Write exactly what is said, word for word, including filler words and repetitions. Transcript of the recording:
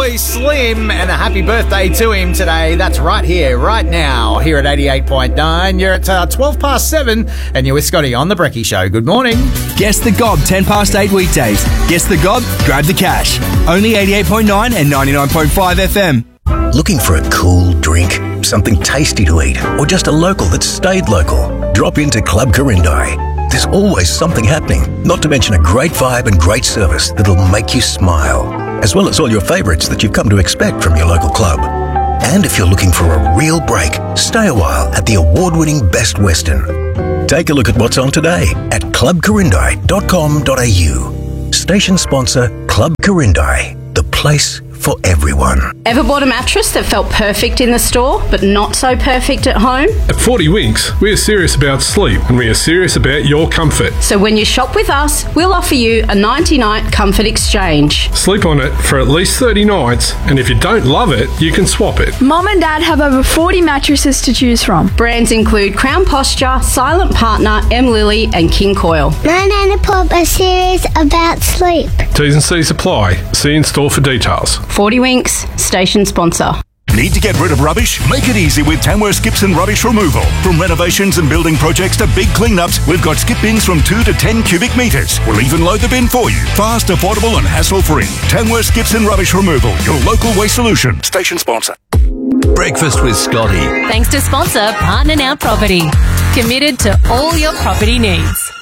boy Slim, and a happy birthday to him today. That's right here, right now, here at eighty-eight point nine. You're at uh, twelve past seven, and you're with Scotty on The Brekkie Show. Good morning. Guess the Gob, ten past eight weekdays. Guess the Gob, grab the cash. Only eighty-eight point nine and ninety-nine point five F M. Looking for a cool drink, something tasty to eat, or just a local that stayed local? Drop into Club Corindai. There's always something happening, not to mention a great vibe and great service that'll make you smile, as well as all your favourites that you've come to expect from your local club. And if you're looking for a real break, stay a while at the award-winning Best Western. Take a look at what's on today at club corindai dot com dot a u. Station sponsor Club Corindai, the place for everyone. Ever bought a mattress that felt perfect in the store, but not so perfect at home? At forty Winks, we are serious about sleep, and we are serious about your comfort. So when you shop with us, we'll offer you a ninety-night comfort exchange. Sleep on it for at least thirty nights, and if you don't love it, you can swap it. Mom and Dad have over forty mattresses to choose from. Brands include Crown Posture, Silent Partner, M Lily, and King Coil. Nine and Pop are serious about sleep. T's and C's apply. See in store for details. forty Winks, station sponsor. Need to get rid of rubbish? Make it easy with Tamworth Gibson Rubbish Removal. From renovations and building projects to big cleanups, we've got skip bins from two to ten cubic metres. We'll even load the bin for you. Fast, affordable and hassle-free. Tamworth Gibson Rubbish Removal, your local waste solution. Station sponsor. Breakfast with Scotty. Thanks to sponsor Partner Now Property. Committed to all your property needs.